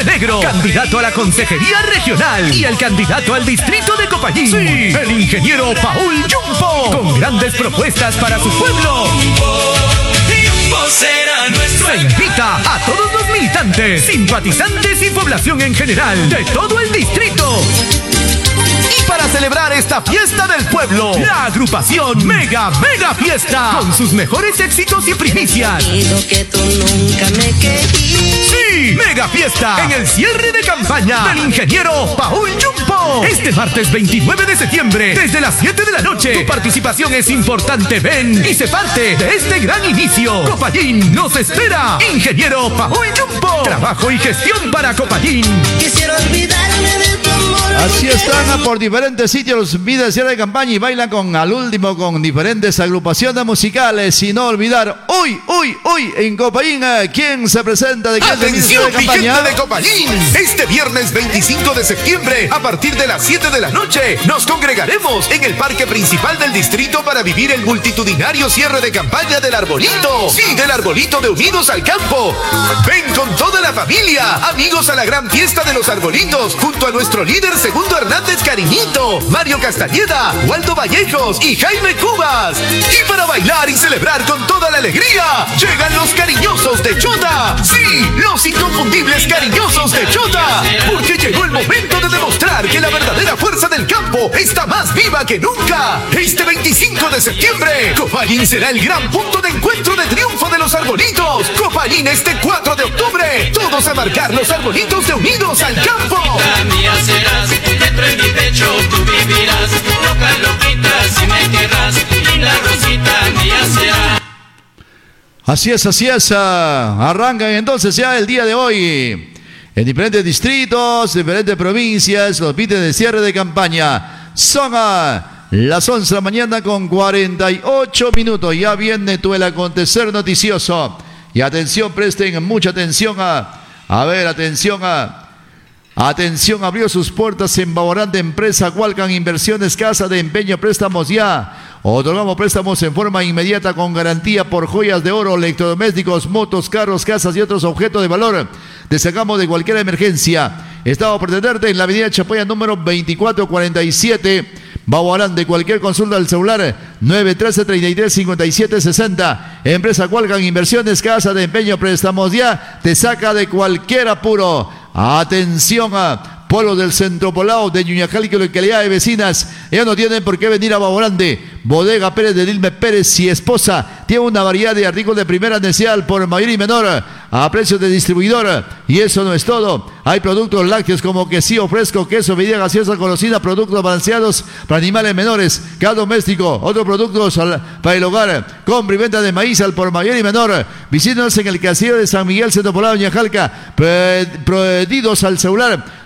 Montenegro, candidato a la Consejería Regional y el candidato al distrito de Copayín. Sí, el ingeniero Paul Yumpo, con grandes propuestas para su pueblo. Se invita a todos los militantes, simpatizantes y población en general de todo el distrito. Y para celebrar esta fiesta del pueblo, la agrupación Mega Fiesta, con sus mejores éxitos y primicias. Que tú nunca me Sí, Mega Fiesta, en el cierre de campaña del ingeniero Paul Yumpo. Este martes 29 de septiembre, desde las 7 de la noche. Tu participación es importante, ven y sé parte de este gran inicio. Copayín nos espera. Ingeniero Paul Yumpo, trabajo y gestión para Copayín. Quisiera olvidarme de tu amor. Así están por diferentes sitios, vida cierre de campaña y bailan al último con diferentes agrupaciones musicales. Y no olvidar, hoy en Copayín, ¿quién se presenta de Atención, mi gente de Copayín. Este viernes 25 de septiembre, a partir de las 7 de la noche, nos congregaremos en el parque principal del distrito para vivir el multitudinario cierre de campaña del Arbolito. Sí, del Arbolito de Unidos al Campo. Ven con toda la familia, amigos, a la gran fiesta de los arbolitos, junto a nuestro líder Segundo Hernández Cariñito, Mario Castañeda, Waldo Vallejos y Jaime Cubas. Y para bailar y celebrar con toda la alegría, llegan los cariñosos de Chota. Sí, los inconfundibles cariñosos de Chota. Porque llegó el momento de demostrar que la verdadera fuerza del campo está más viva que nunca. Este 25 de septiembre, Copayín será el gran punto de encuentro de triunfo de los arbolitos. Copayín este 4 de octubre. Todos a marcar los arbolitos de Unidos al Campo. Mía serás, dentro de mi pecho tú vivirás, loca loquita si me querrás, y la rosita mía será. Así es, arrancan entonces ya el día de hoy en diferentes distritos, diferentes provincias, los mítines de cierre de campaña. Son las 11 de la mañana con 48 minutos, ya viene todo el acontecer noticioso. Y atención, presten mucha atención Atención, abrió sus puertas en Baborán empresa Hualcan Inversiones, casa de empeño, préstamos ya. Otorgamos préstamos en forma inmediata con garantía por joyas de oro, electrodomésticos, motos, carros, casas y otros objetos de valor. Te sacamos de cualquier emergencia. Estamos por atenderte en la avenida Chapoya número 2447. Baborán, de cualquier consulta al celular 913-33-57-60. Empresa Hualcan Inversiones, casa de empeño, préstamos ya. Te saca de cualquier apuro. Atención a pueblos del centro poblado de Ñuñajal y localidad de vecinas. Ellos no tienen por qué venir a Baborán. Bodega Pérez de Dilme Pérez y esposa tiene una variedad de artículos de primera necesidad al por mayor y menor a precios de distribuidor. Y eso no es todo. Hay productos lácteos como quesillo fresco, queso, bebida gaseosa, golosina, productos balanceados para animales menores, gas doméstico, otros productos para el hogar, compra y venta de maíz al por mayor y menor. Visítanos en el castillo de San Miguel, centro poblado de Ñajalca. Pedidos al celular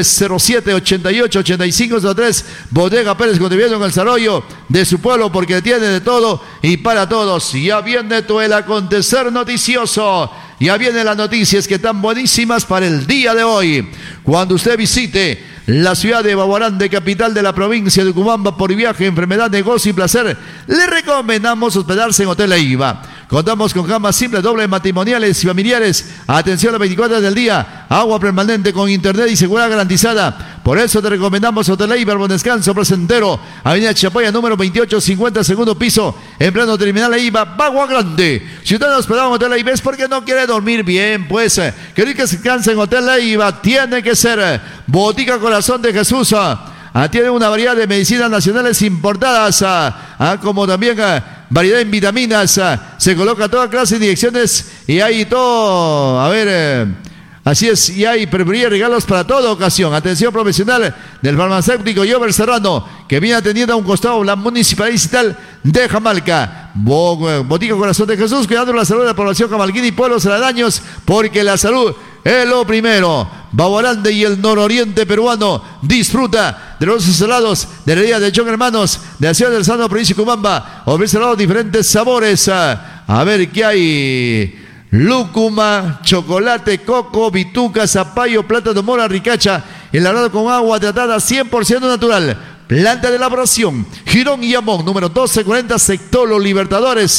907-88-8503. Bodega Pérez, contribuyendo en el desarrollo de su pueblo, porque tiene de todo y para todos. Ya viene todo el acontecer noticioso. Ya vienen las noticias que están buenísimas para el día de hoy. Cuando usted visite la ciudad de Baborán, de capital de la provincia de Cubamba, por viaje, enfermedad, negocio y placer, le recomendamos hospedarse en Hotel Aiva. Contamos con camas simples, dobles, matrimoniales y familiares. Atención a las 24 horas del día. Agua permanente con internet y seguridad garantizada. Por eso te recomendamos Hotel Aiva, buen descanso, placentero. Avenida Chapoya, número 2850, segundo piso. En plano terminal Aiva, Bagua Grande. Si usted no hospedado en Hotel Aiva es porque no quiere dormir bien, pues. Querer que se canse en Hotel Aiva, tiene que ser Botica Corazón de Jesús. Tiene una variedad de medicinas nacionales importadas, como también variedad en vitaminas. Se coloca toda clase de inyecciones y hay todo, así es, y hay preferiría regalos para toda ocasión. Atención profesional del farmacéutico Jover Serrano, que viene atendiendo a un costado la Municipalidad Distrital de Jamalca. Botica Corazón de Jesús, cuidando la salud de la población jamalquina y pueblos aledaños, porque la salud es lo primero. Baborán y el nororiente peruano disfruta de los helados de la herida de John Hermanos de la ciudad del Sano, provincia de Cubamba. Ofrece helados diferentes sabores. A ver qué hay. Lúcuma, chocolate, coco, bituca, zapallo, plátano, mora, ricacha, elaborado con agua tratada 100% natural. Planta de elaboración, Girón y Amón, número 1240, sector Los Libertadores.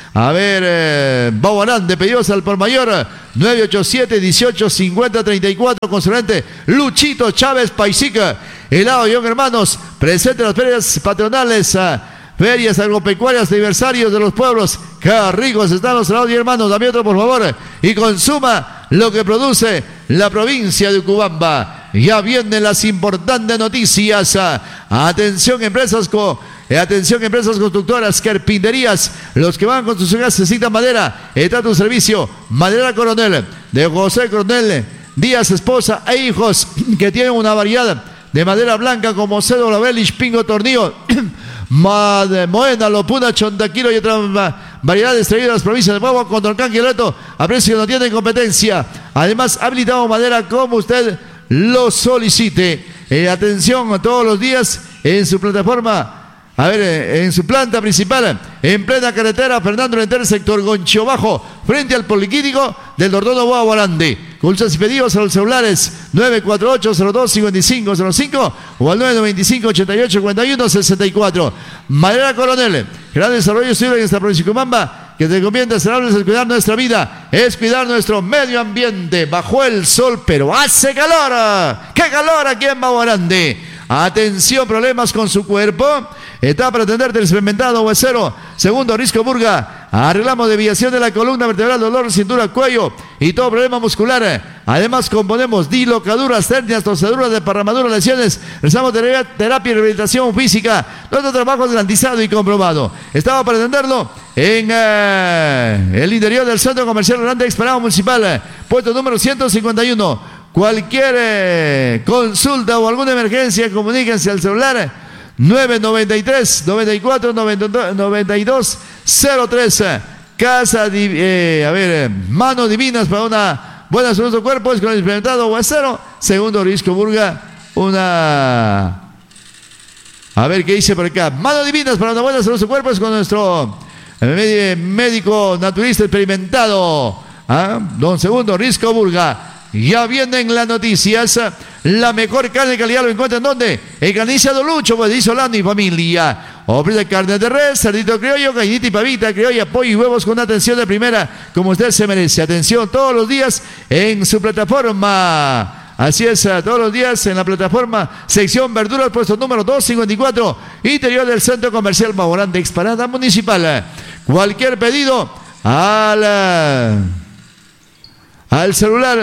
A ver, Baguarán, pedidos al por mayor, 987-1850-34, consulente Luchito Chávez Paisica. Helado Young Hermanos, presente las ferias patronales, ferias agropecuarias de aniversarios de los pueblos. Qué ricos están los helados, hermanos. Dame otro, por favor. Y consuma lo que produce la provincia de Ucubamba. Ya vienen las importantes noticias. Atención, empresas constructoras, carpinterías. Los que van con sus casas necesitan madera. Está tu servicio. Madera Coronel, de José Coronel Díaz, esposa e hijos, que tienen una variedad de madera blanca como cedro, labelish, pingo, tornillo, Moena, Lopuna, Chontaquilo y otras variedades traídas de las provincias de Puebla, Condorcán, Querétaro, a precio que no tienen competencia. Además, habilitado madera como usted lo solicite. Atención, todos los días en su plataforma. A ver, en su planta principal, en plena carretera Fernando Lenter, sector Goncho Bajo, frente al Poliquítico del Dordono Guaguarande. Consultas y pedidos a los celulares 948-02-5505 o al 995-88-41-64. Madera Coronel, gran desarrollo estudio en esta provincia de Ucubamba, que te recomienda es cuidar nuestra vida, es cuidar nuestro medio ambiente. Bajo el sol, pero hace calor. ¡Qué calor aquí en Baguarande! Atención, problemas con su cuerpo. Está para atenderte el experimentado huesero. Segundo, Risco Burga. Arreglamos deviación de la columna vertebral, dolor, cintura, cuello y todo problema muscular. Además, componemos dislocaduras, hernias, torceduras, desparramaduras, lesiones. Realizamos terapia y rehabilitación física. Nuestro trabajo es garantizado y comprobado. Estaba para atenderlo en el interior del Centro Comercial Grande Expanado Municipal, puesto número 151. Cualquier consulta o alguna emergencia, comuníquense al celular 993-94-92-03. Manos divinas para una buena salud de su cuerpo, es con el experimentado huesero. Segundo, Risco Burga, a ver qué dice por acá. Manos divinas para una buena salud de su cuerpo, es con nuestro médico naturista experimentado, don Segundo Risco Burga. Ya vienen las noticias. La mejor carne de calidad lo encuentran ¿dónde? En Carnicería Lucho, pues dice Solano y familia. Ofrece carne de res, cerdito criollo, gallinita y pavita criolla, pollo y huevos con una atención de primera, como usted se merece. Atención todos los días en su plataforma. Así es, todos los días en la plataforma, sección verduras, puesto número 254, interior del Centro Comercial Baguarán de Expanada Municipal. Cualquier pedido al celular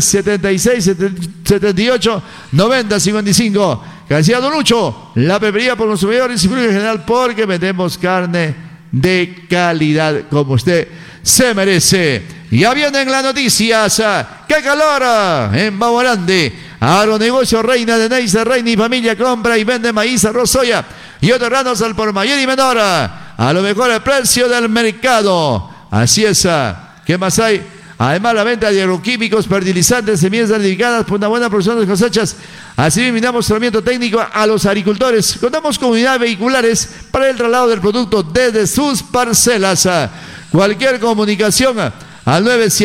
976-78-90-55. García Don Lucho, la pepería por consumidores y público en general, porque vendemos carne de calidad como usted se merece. Ya vienen las noticias. ¡Qué calor! En Baguarande, agronegocio Reina de Neisa, Reina y familia compra y vende maíz, arroz, soya y otros granos al por mayor y menor a lo mejor el precio del mercado. Así es. ¿Qué más hay? Además, la venta de agroquímicos, fertilizantes, semillas certificadas por una buena producción de cosechas. Así brindamos tratamiento técnico a los agricultores. Contamos con unidades vehiculares para el traslado del producto desde sus parcelas. Cualquier comunicación al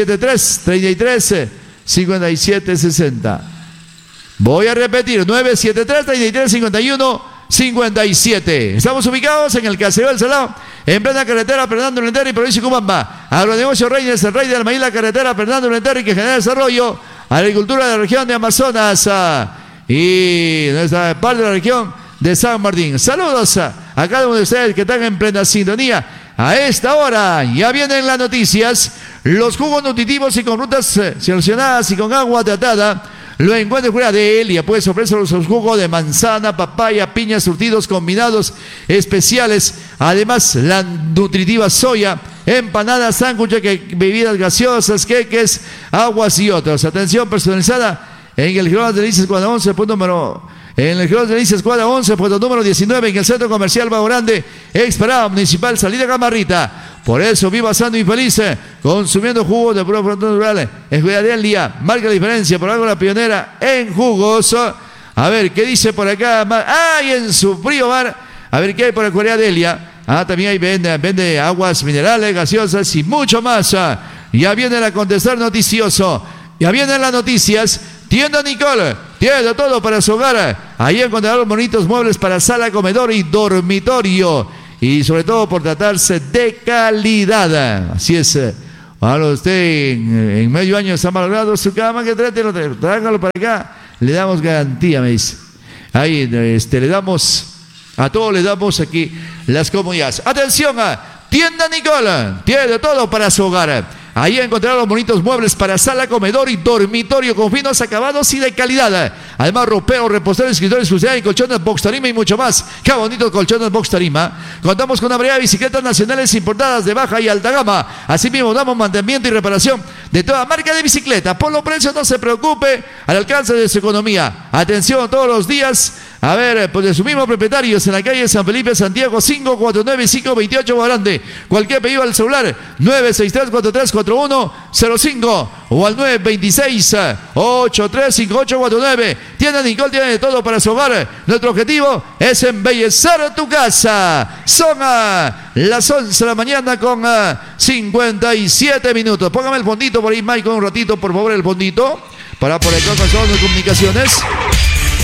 973-33-5760. Voy a repetir, 973-33-51-57. Estamos ubicados en el Caserío del Salado, en plena carretera Fernando Lenter y provincia de Ucubamba. Agronegocio Reyes, el rey del maíz, la carretera Fernando Lenter, que genera desarrollo, agricultura de la región de Amazonas y nuestra parte de la región de San Martín. Saludos a cada uno de ustedes que están en plena sintonía. A esta hora ya vienen las noticias. Los jugos nutritivos y con frutas seleccionadas y con agua tratada lo encuentra fuera de Elia. Puedes ofrecer los jugos de manzana, papaya, piña, surtidos combinados especiales. Además, la nutritiva soya, empanadas, sándwiches, bebidas gaseosas, queques, aguas y otros. Atención personalizada en el Girón de Delicias Cuadra 11, punto número. En el Girón de Delicias Cuadra 11, puesto número 19, en el Centro Comercial Baguarande, Exparada Municipal, salida Gamarrita. Por eso viva sano y feliz, consumiendo jugos de pura fruta natural. Es Jugadelia, marca la diferencia, por algo la pionera en jugos. A ver, ¿qué dice por acá? ¡Ay, en su frío bar! A ver, ¿qué hay por Jugadelia? También hay vende aguas minerales, gaseosas y mucho más. Ya viene el acontecer noticioso. Ya vienen las noticias. Tienda Nicole, tiene de todo para su hogar. Ahí encontrarán bonitos muebles para sala, comedor y dormitorio. y sobre todo por tratarse de calidad. Así es. Ahora usted en medio año está malogrado su cama, que tráigalo para acá. Le damos garantía, me dice. Ahí le damos, a todos le damos aquí las comodidades. Atención, Tienda Nicola, tiene de todo para su hogar. Ahí encontrarán los bonitos muebles para sala, comedor y dormitorio con finos acabados y de calidad. Además, roperos, reposteros, escritorios, exclusivos, colchones, box tarima y mucho más. Qué bonitos colchones box tarima. Contamos con una variedad de bicicletas nacionales importadas de baja y alta gama. Asimismo, damos mantenimiento y reparación de toda marca de bicicleta. Por los precios, no se preocupe, al alcance de su economía. Atención todos los días. A ver, pues de su mismo propietarios en la calle San Felipe, Santiago, 549-528 Guarande. Cualquier pedido al celular 963-434105 o al 926-835849. Tienda Nicole tiene de todo para su hogar. Nuestro objetivo es embellecer tu casa. Son las 11 de la mañana con 57 minutos. Póngame el fondito por ahí, Michael, un ratito, por favor, el fondito. Para por acá con todas las comunicaciones.